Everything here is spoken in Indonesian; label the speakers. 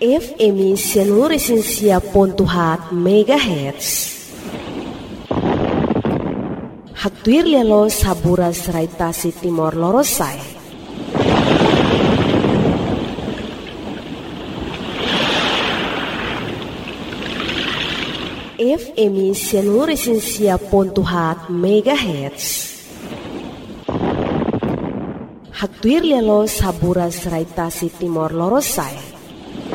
Speaker 1: FM Seluruh Pontuhat MHz. Haktuir lelo sabura seraitasi Timor Lorosai. FM Seluruh Pontuhat MHz. Haktuir lelo sabura seraitasi Timor Lorosai.